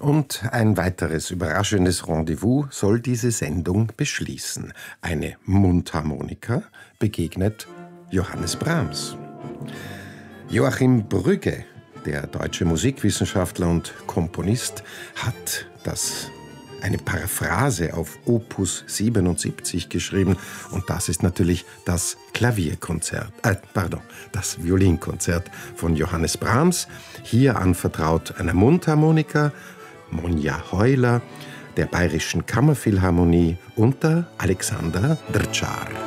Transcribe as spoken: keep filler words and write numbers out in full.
Und ein weiteres überraschendes Rendezvous soll diese Sendung beschließen. Eine Mundharmonika begegnet Johannes Brahms. Joachim Brügge, der deutsche Musikwissenschaftler und Komponist, hat das eine Paraphrase auf Opus siebenundsiebzig geschrieben, und das ist natürlich das Klavierkonzert, äh, pardon, das Violinkonzert von Johannes Brahms, hier anvertraut einer Mundharmonika, Monja Heuler, der Bayerischen Kammerphilharmonie unter Alexander Drčar.